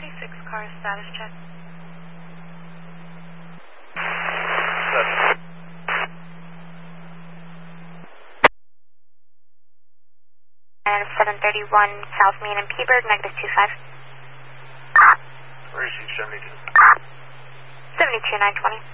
46 car status check. And 731 South Main and Peaburg, -25. Where is he, 72? 72 920.